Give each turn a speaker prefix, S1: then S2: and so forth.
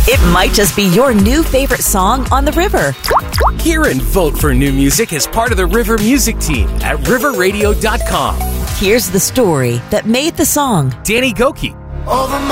S1: It might just be your new favorite song on the river.
S2: Hear and vote for new music as part of the River Music Team at riverradio.com.
S1: Here's the story that made the song.
S2: Danny Gokey.